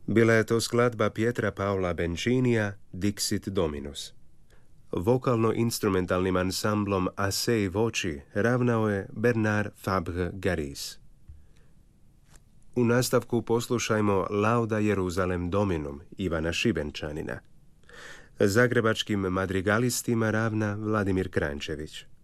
Bila je to skladba Pietra Paola Bencinija Dixit Dominus. Vokalno-instrumentalnim ansamblom Assai Voci ravnao je Bernard Fabre Garis. U nastavku poslušajmo Lauda Jeruzalem Dominum Ivana Šibenčanina. Zagrebačkim madrigalistima ravna Vladimir Kranjčević.